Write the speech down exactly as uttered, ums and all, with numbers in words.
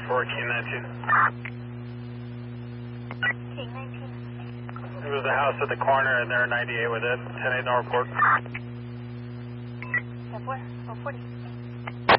four, King nineteen. King nineteen. It was the house at the corner and they're ninety-eight with it. ten eight Northport. ten four, four forty.